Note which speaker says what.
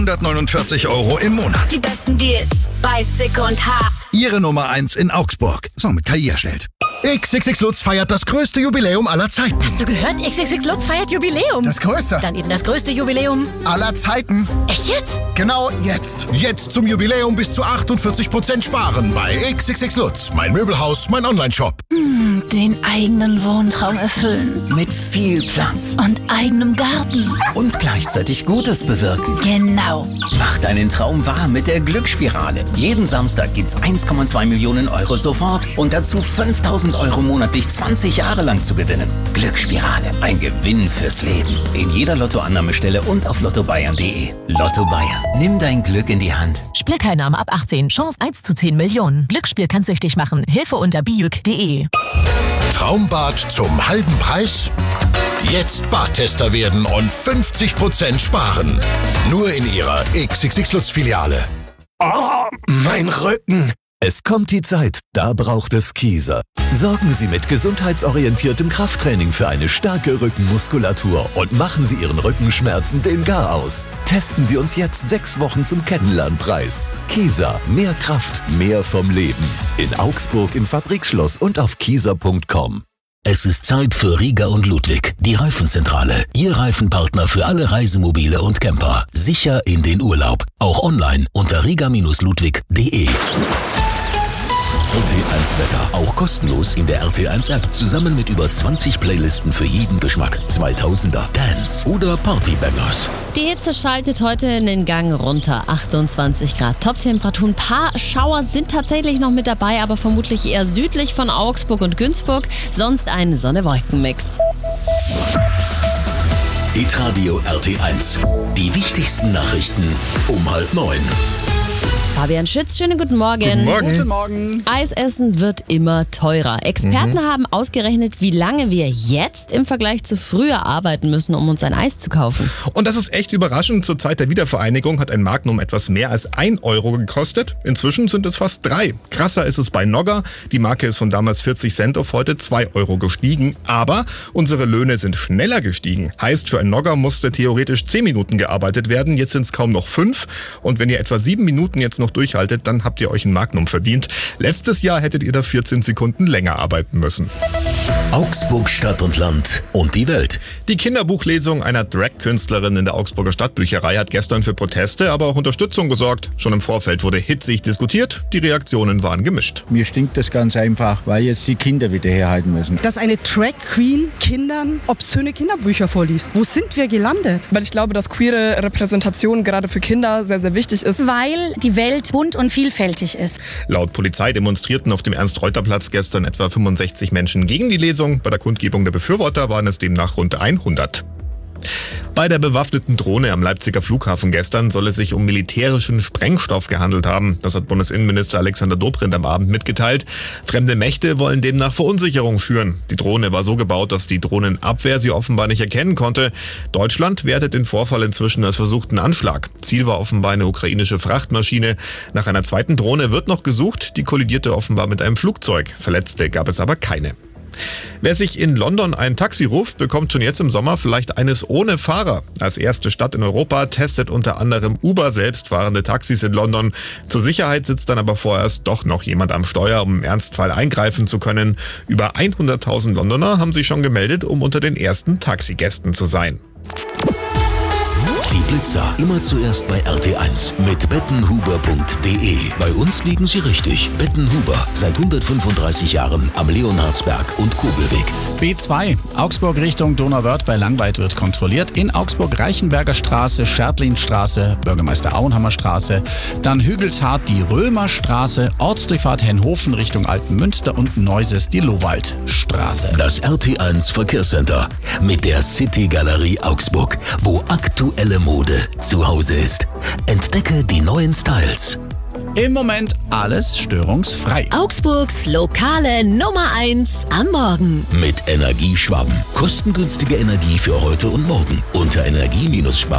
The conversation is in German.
Speaker 1: 149 € im Monat.
Speaker 2: Die besten Deals bei Sick und Haas.
Speaker 1: Ihre Nummer 1 in Augsburg. So, mit KI erstellt.
Speaker 3: XXX Lutz feiert das größte Jubiläum aller Zeiten.
Speaker 4: Hast du gehört? XXX Lutz feiert Jubiläum.
Speaker 3: Das größte
Speaker 4: Dann eben das größte Jubiläum
Speaker 3: aller Zeiten.
Speaker 4: Echt jetzt?
Speaker 3: Genau jetzt. Jetzt zum Jubiläum bis zu 48% sparen bei XXX Lutz. Mein Möbelhaus, mein Onlineshop.
Speaker 4: Den eigenen Wohntraum erfüllen.
Speaker 5: Mit viel Platz
Speaker 4: Und eigenem Garten.
Speaker 5: und gleichzeitig Gutes bewirken.
Speaker 4: Genau.
Speaker 5: Mach deinen Traum wahr mit der Glücksspirale. Jeden Samstag gibt's 1,2 Millionen € sofort und dazu 5.000 € monatlich 20 Jahre lang zu gewinnen. Glücksspirale, ein Gewinn fürs Leben. In jeder Lottoannahmestelle und auf lottobayern.de. Lotto Bayern, nimm dein Glück in die Hand.
Speaker 6: Spielteilnahme ab 18. Chance 1 zu 10 Millionen. Glücksspiel kann süchtig machen. Hilfe unter biuk.de.
Speaker 3: Traumbad zum halben Preis? Jetzt Badtester werden und 50% sparen. Nur in Ihrer XXX Lutz Filiale.
Speaker 7: Oh, mein Rücken. Es kommt die Zeit, da braucht es Kieser. Sorgen Sie mit gesundheitsorientiertem Krafttraining für eine starke Rückenmuskulatur und machen Sie Ihren Rückenschmerzen den Gar aus. Testen Sie uns jetzt 6 Wochen zum Kennenlernpreis. Kieser, mehr Kraft, mehr vom Leben. In Augsburg im Fabrikschloss und auf kieser.com.
Speaker 8: Es ist Zeit für Rieger und Ludwig, die Reifenzentrale. Ihr Reifenpartner für alle Reisemobile und Camper. Sicher in den Urlaub. Auch online unter rieger-ludwig.de. RT1 Wetter, auch kostenlos in der RT1-App, zusammen mit über 20 Playlisten für jeden Geschmack. 2000er, Dance oder Partybangers.
Speaker 9: Die Hitze schaltet heute in den Gang runter. 28 Grad Top-Temperaturen. Ein paar Schauer sind tatsächlich noch mit dabei, aber vermutlich eher südlich von Augsburg und Günzburg. Sonst ein Sonne-Wolken-Mix.
Speaker 8: Hitradio RT1. Die wichtigsten Nachrichten um 8:30.
Speaker 9: Fabian Schütz, schönen guten Morgen.
Speaker 1: Guten Morgen.
Speaker 3: Guten Morgen.
Speaker 9: Eisessen wird immer teurer. Experten haben ausgerechnet, wie lange wir jetzt im Vergleich zu früher arbeiten müssen, um uns ein Eis zu kaufen.
Speaker 10: Und das ist echt überraschend. Zur Zeit der Wiedervereinigung hat ein Magnum etwas mehr als 1 € gekostet. Inzwischen sind es fast 3. Krasser ist es bei Nogger. Die Marke ist von damals 40 Cent auf heute 2 € gestiegen. Aber unsere Löhne sind schneller gestiegen. Heißt, für ein Nogger musste theoretisch 10 Minuten gearbeitet werden. Jetzt sind es kaum noch 5. Und wenn ihr etwa 7 Minuten jetzt noch durchhaltet, dann habt ihr euch ein Magnum verdient. Letztes Jahr hättet ihr da 14 Sekunden länger arbeiten müssen.
Speaker 8: Augsburg Stadt und Land und die Welt.
Speaker 10: Die Kinderbuchlesung einer Drag-Künstlerin in der Augsburger Stadtbücherei hat gestern für Proteste, aber auch Unterstützung gesorgt. Schon im Vorfeld wurde hitzig diskutiert. Die Reaktionen waren gemischt.
Speaker 11: Mir stinkt das ganz einfach, weil jetzt die Kinder wieder herhalten müssen.
Speaker 12: Dass eine Drag Queen Kindern obszöne Kinderbücher vorliest. Wo sind wir gelandet?
Speaker 13: Weil ich glaube, dass queere Repräsentation gerade für Kinder sehr, sehr wichtig ist.
Speaker 4: Weil die Welt bunt und vielfältig ist.
Speaker 10: Laut Polizei demonstrierten auf dem Ernst-Reuter-Platz gestern etwa 65 Menschen gegen die Lesung. Bei der Kundgebung der Befürworter waren es demnach rund 100. Bei der bewaffneten Drohne am Leipziger Flughafen gestern soll es sich um militärischen Sprengstoff gehandelt haben. Das hat Bundesinnenminister Alexander Dobrindt am Abend mitgeteilt. Fremde Mächte wollen demnach Verunsicherung schüren. Die Drohne war so gebaut, dass die Drohnenabwehr sie offenbar nicht erkennen konnte. Deutschland wertet den Vorfall inzwischen als versuchten Anschlag. Ziel war offenbar eine ukrainische Frachtmaschine. Nach einer zweiten Drohne wird noch gesucht. Die kollidierte offenbar mit einem Flugzeug. Verletzte gab es aber keine. Wer sich in London ein Taxi ruft, bekommt schon jetzt im Sommer vielleicht eines ohne Fahrer. Als erste Stadt in Europa testet unter anderem Uber selbstfahrende Taxis in London. Zur Sicherheit sitzt dann aber vorerst doch noch jemand am Steuer, um im Ernstfall eingreifen zu können. Über 100.000 Londoner haben sich schon gemeldet, um unter den ersten Taxigästen zu sein.
Speaker 8: Die Blitzer immer zuerst bei RT1 mit bettenhuber.de. Bei uns liegen Sie richtig. Bettenhuber, seit 135 Jahren am Leonhardsberg und Kobelweg.
Speaker 14: B2, Augsburg Richtung Donauwörth bei Langweid wird kontrolliert. In Augsburg Reichenberger Straße, Schertlinstraße, Bürgermeister Auenhammer Straße, dann Hügelshardt die Römerstraße, Ortsdurchfahrt Henhofen Richtung Altenmünster und Neuses die Lowaldstraße.
Speaker 8: Das RT1 Verkehrscenter mit der City Galerie Augsburg, wo aktuelle Mode zu Hause ist. Entdecke die neuen Styles.
Speaker 14: Im Moment alles störungsfrei.
Speaker 2: Augsburgs lokale Nummer 1 am Morgen.
Speaker 8: Mit Energieschwaben. Kostengünstige Energie für heute und morgen. Unter Energie-Spar